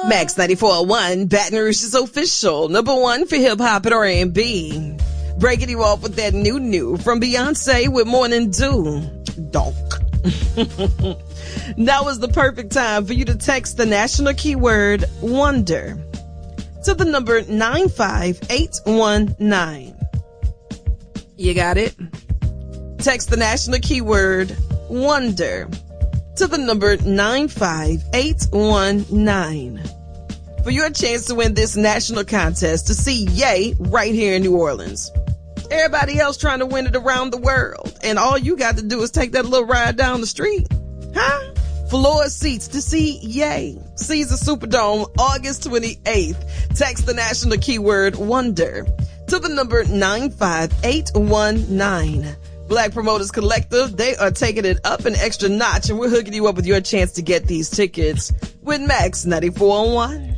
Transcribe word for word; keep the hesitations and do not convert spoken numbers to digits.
Max ninety-four point one, Baton Rouge's official number one for hip hop and R and B. Breaking you off with that new new from Beyonce with Morning Dew. Donk. Now is the perfect time for you to text the national keyword wonder to the number nine five eight one nine. You got it? Text the national keyword wonder to the number nine five eight one nine for your chance to win this national contest to see Ye right here in New Orleans. Everybody else trying to win it around the world, and all you got to do is take that little ride down the street. Huh? Floor seats to see Ye. Caesar Superdome, August twenty-eighth. Text the national keyword wonder to the number nine five eight one nine. Black Promoters Collective, they are taking it up an extra notch, and we're hooking you up with your chance to get these tickets with Max ninety-four point one.